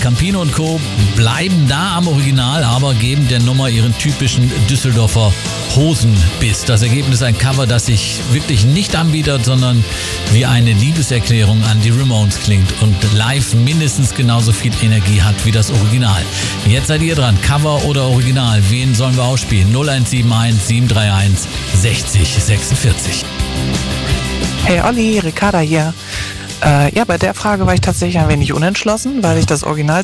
Campino und Co. bleiben da am Original, aber geben der Nummer ihren typischen Düsseldorfer Hosenbiss. Das Ergebnis ein Cover, das sich wirklich nicht anbietet, sondern wie eine Liebeserklärung an die Ramones klingt und live mindestens genauso viel Energie hat wie das Original. Jetzt seid ihr dran, Cover oder Original, wen sollen wir ausspielen? 0171 731 60 46. Hey Olli, Ricarda hier. Ja, bei der Frage war ich tatsächlich ein wenig unentschlossen, weil ich das Original